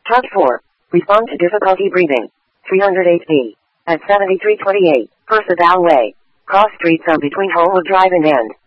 Charge 4. Respond to difficulty breathing. 308B. At 7328, Percival Way. Cross streets are between Homewood Drive and End.